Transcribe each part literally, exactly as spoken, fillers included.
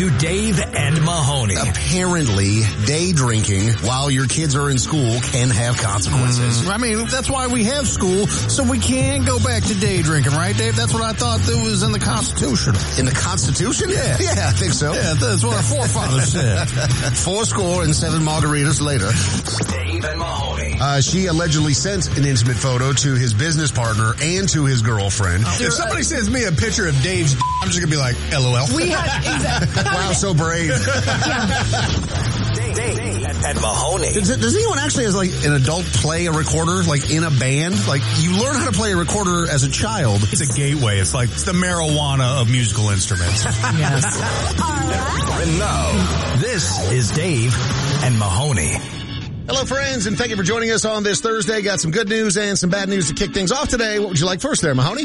to Dave and Mahoney. Apparently, day drinking while your kids are in school can have consequences. Mm, I mean, that's why we have school, so we can't go back to day drinking, right, Dave? That's what I thought that was in the Constitution. In the Constitution? Yeah. Yeah, I think so. Yeah, that's what our forefathers said. Four score and seven margaritas later. Dave and Mahoney. Uh, she allegedly sent an intimate photo to his business partner and to his girlfriend. Oh, if somebody sends me a picture of Dave's, I'm just going to be like, LOL. We had, exactly. Wow, so brave. Dave, Dave and, and Mahoney. Does, does anyone actually has like an adult play a recorder like in a band? Like you learn how to play a recorder as a child. It's a gateway. It's like it's the marijuana of musical instruments. Yes. And now, this is Dave and Mahoney. Hello, friends, and thank you for joining us on this Thursday. Got some good news and some bad news to kick things off today. What would you like first there, Mahoney?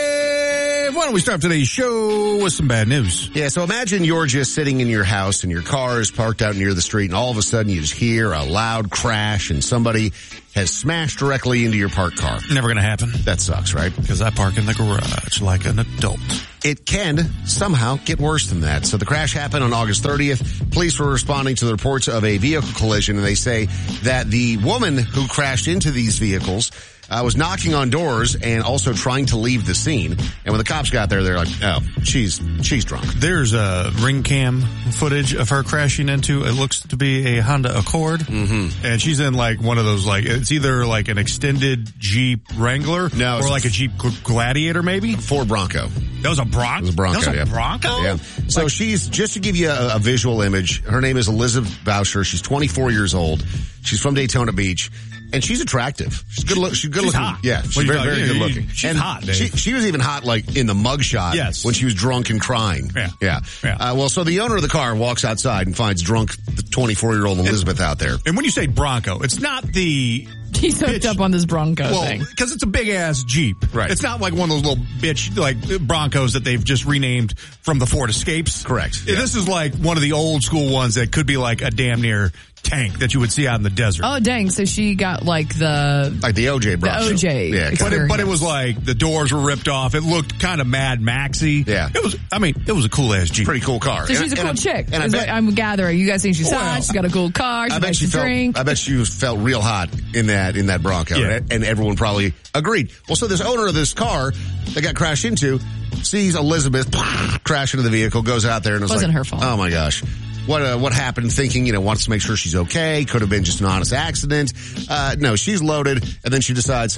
Dave, why don't we start today's show with some bad news? Yeah, so imagine you're just sitting in your house and your car is parked out near the street, and all of a sudden you just hear a loud crash and somebody has smashed directly into your parked car. Never going to happen. That sucks, right? Because I park in the garage like an adult. It can somehow get worse than that. So the crash happened on August thirtieth. Police were responding to the reports of a vehicle collision, and they say that the woman who crashed into these vehicles uh, was knocking on doors and also trying to leave the scene. And when the cops got there, they're like, oh, she's she's drunk. There's a ring cam footage of her crashing into, it looks to be a Honda Accord. Mm-hmm. And she's in like one of those, like, it's either like an extended Jeep Wrangler no, or like a Jeep Gladiator maybe. Ford Bronco. That was a Bronco? It was a Bronco, that was a yeah. Bronco? Yeah. So like, she's, just to give you a, a visual image, her name is Elizabeth Boucher. She's twenty-four years old. She's from Daytona Beach. And she's attractive. She's good. Look, she's good she's looking. Hot. Yeah, she's well, very, know, very you, good you, looking. She's and hot, Dave. She, she was even hot, like in the mugshot. Yes. When she was drunk and crying. Yeah. Yeah. yeah. Uh, well, so the owner of the car walks outside and finds drunk twenty-four-year-old Elizabeth and, out there. And when you say Bronco, it's not the He's hooked up on this Bronco well, thing. Because it's a big ass Jeep. Right. It's not like one of those little bitch like Broncos that they've just renamed from the Ford Escapes. Correct. Yeah. This is like one of the old school ones that could be like a damn near tank that you would see out in the desert. Oh, dang. So she got like the... Like the O J Bronco. The O J. Yeah. But it, but it was like the doors were ripped off. It looked kind of Mad Maxy. Yeah. It was, I mean, it was a cool ass Jeep. Pretty cool car. So and, she's a cool and chick. And I is bet, what I'm gathering. You guys think she's well, hot. She's got a cool car. She I bet likes she to felt, drink. I bet she felt real hot in that, in that Bronco. Yeah. And, and everyone probably agreed. Well, so this owner of this car that got crashed into sees Elizabeth crash into the vehicle, goes out there and was Wasn't like, her fault. oh my gosh. What uh, what happened? Thinking, you know, wants to make sure she's okay. Could have been just an honest accident. Uh, no, she's loaded, and then she decides,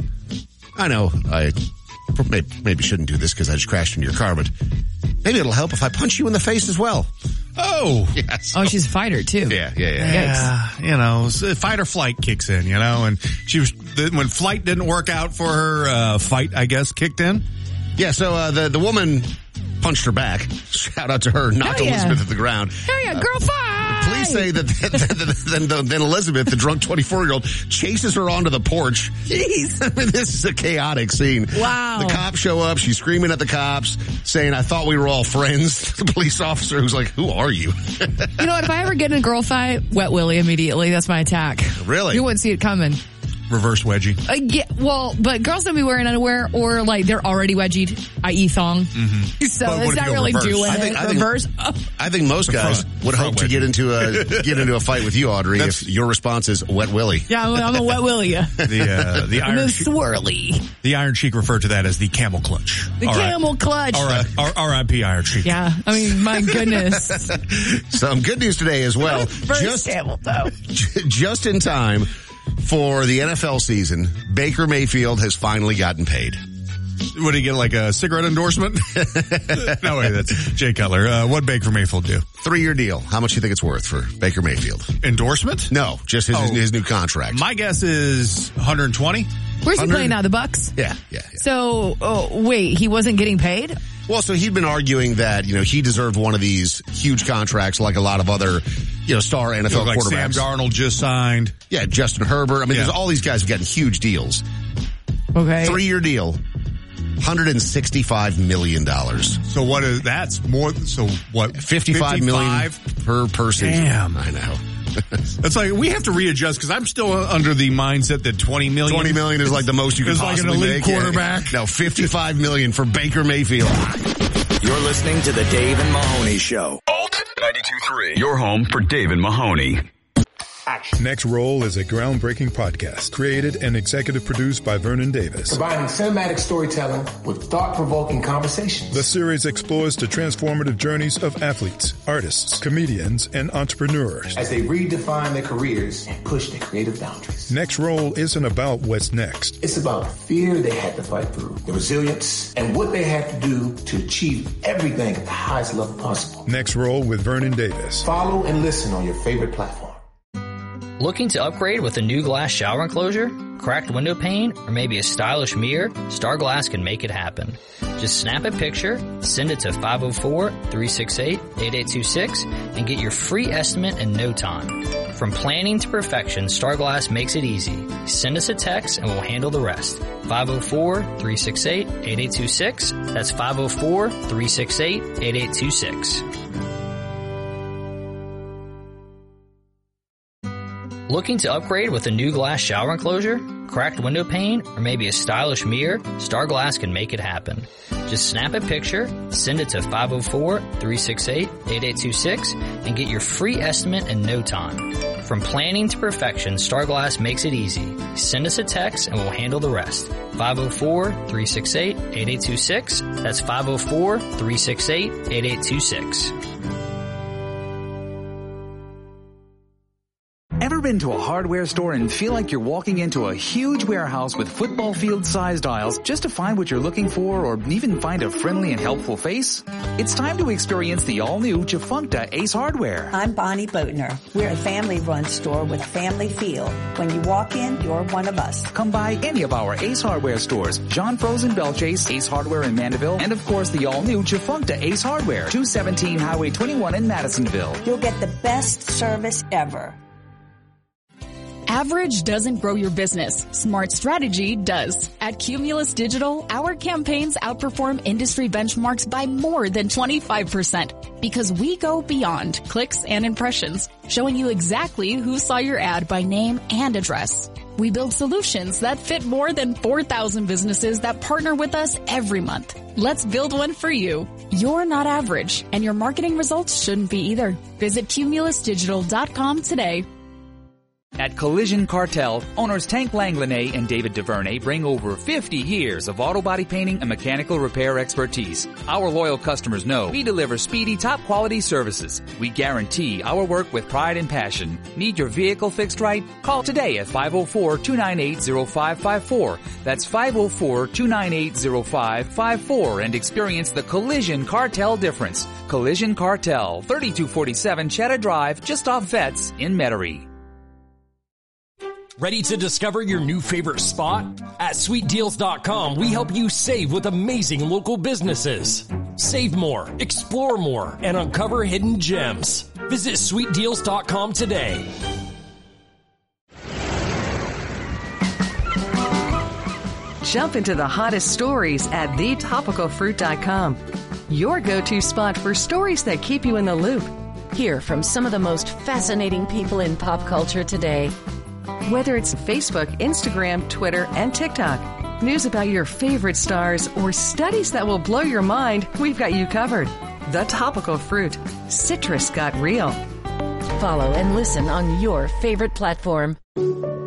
I know, I maybe, maybe shouldn't do this because I just crashed into your car, but maybe it'll help if I punch you in the face as well. Oh. Yeah, so, Oh, she's a fighter, too. yeah, yeah, yeah. Yeah, you know, fight or flight kicks in, you know, and she was, when flight didn't work out for her, uh, fight, I guess, kicked in. Yeah, so uh, the, the woman punched her back. Shout out to her, knocked Hell yeah. Elizabeth at the ground. Hell yeah, girl, fight! Police say that then, then, then Elizabeth, the drunk twenty-four-year-old, chases her onto the porch. Jeez. I mean, this is a chaotic scene. Wow. The cops show up. She's screaming at the cops, saying, I thought we were all friends. The police officer who's like, who are you? You know what? If I ever get in a girl fight, wet willy immediately. That's my attack. Really? You wouldn't see it coming. Reverse wedgie. Uh, yeah, well, but girls don't be wearing underwear or like they're already wedgied, that is thong. Mm-hmm. So But what it's if not you go really reverse? doing I think- it. I think- reverse. Oh. I think most guys front- would front hope to wedgie. get into a get into a fight with you, Audrey, That's- if your response is wet willy. Yeah, I'm, I'm a wet willy. Yeah. The, uh, the I'm a Iron Sheik, swirly. the Iron Sheik referred to that as the camel clutch. The All right. camel clutch. All right. R I P Iron Sheik. Yeah, I mean, my goodness. Some good news today as well. First Just camel toe. just in time for the N F L season, Baker Mayfield has finally gotten paid. What did he get, like a cigarette endorsement? No way, that's Jay Cutler. Uh, what'd Baker Mayfield do? Three-year deal. How much do you think it's worth for Baker Mayfield? Endorsement? No, just his, Oh. his new contract. My guess is one hundred twenty. Where's he one hundred playing now? The Bucks? Yeah, yeah, yeah. So, oh, wait, he wasn't getting paid? Well, so he'd been arguing that, you know, he deserved one of these huge contracts like a lot of other, you know, star N F L Like Sam quarterbacks. Darnold just signed. Yeah, Justin Herbert. I mean, Yeah. there's all these guys have gotten huge deals. Okay. Three-year deal, one hundred sixty-five million dollars. So what is, that's more, so what? fifty-five million per person. Damn. I know. It's like, we have to readjust because I'm still under the mindset that twenty million. twenty million is like the most you can Is like an possibly elite make. quarterback. No, fifty-five million for Baker Mayfield. You're listening to the Dave and Mahoney Show. Old three, your home for David Mahoney. Action. Next Roll is a groundbreaking podcast created and executive produced by Vernon Davis. Combining cinematic storytelling with thought-provoking conversations. The series explores the transformative journeys of athletes, artists, comedians, and entrepreneurs as they redefine their careers and push their creative boundaries. Next Roll isn't about what's next. It's about the fear they had to fight through, the resilience, and what they had to do to achieve everything at the highest level possible. Next Roll with Vernon Davis. Follow and listen on your favorite platform. Looking to upgrade with a new glass shower enclosure, cracked window pane, or maybe a stylish mirror? Star Glass can make it happen. Just snap a picture, send it to five oh four, three six eight, eight eight two six, and get your free estimate in no time. From planning to perfection, Star Glass makes it easy. Send us a text and we'll handle the rest. five oh four, three six eight, eight eight two six. That's five oh four, three six eight, eight eight two six. Looking to upgrade with a new glass shower enclosure, cracked window pane, or maybe a stylish mirror? Star Glass can make it happen. Just snap a picture, send it to five oh four, three six eight, eight eight two six, and get your free estimate in no time. From planning to perfection, Star Glass makes it easy. Send us a text and we'll handle the rest. five oh four, three six eight, eight eight two six. That's five oh four, three six eight, eight eight two six. Ever been to a hardware store and feel like you're walking into a huge warehouse with football field-sized aisles just to find what you're looking for or even find a friendly and helpful face? It's time to experience the all-new Chifuncta Ace Hardware. I'm Bonnie Boatner. We're a family-run store with a family feel. When you walk in, you're one of us. Come by any of our Ace Hardware stores, John Frozen Belchase, Ace Hardware in Mandeville, and of course the all-new Chifuncta Ace Hardware, two seventeen Highway twenty-one in Madisonville. You'll get the best service ever. Average doesn't grow your business. Smart strategy does. At Cumulus Digital, our campaigns outperform industry benchmarks by more than twenty-five percent because we go beyond clicks and impressions, showing you exactly who saw your ad by name and address. We build solutions that fit more than four thousand businesses that partner with us every month. Let's build one for you. You're not average, and your marketing results shouldn't be either. Visit cumulus digital dot com today. At Collision Cartel, owners Tank Langlanay and David DuVernay bring over fifty years of auto body painting and mechanical repair expertise. Our loyal customers know we deliver speedy, top-quality services. We guarantee our work with pride and passion. Need your vehicle fixed right? Call today at five oh four, two nine eight, oh five five four. That's five oh four, two nine eight, oh five five four and experience the Collision Cartel difference. Collision Cartel, thirty-two forty-seven Cheddar Drive, just off Vets in Metairie. Ready to discover your new favorite spot? At sweet deals dot com, we help you save with amazing local businesses. Save more, explore more, and uncover hidden gems. Visit sweet deals dot com today. Jump into the hottest stories at the topical fruit dot com. Your go-to spot for stories that keep you in the loop. Hear from some of the most fascinating people in pop culture today. Whether it's Facebook, Instagram, Twitter, and TikTok, news about your favorite stars, or studies that will blow your mind, we've got you covered. The Topical Fruit. Citrus got real. Follow and listen on your favorite platform.